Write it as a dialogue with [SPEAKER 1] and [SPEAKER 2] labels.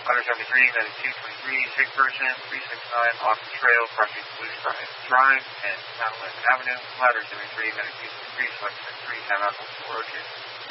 [SPEAKER 1] Ladder 73, Medic 223, sick person, 369, off the trail, crossing Blue Sky Drive and Mount Pleasant Avenue. Ladder 73, Medic 223, Select 3, time out for rotation.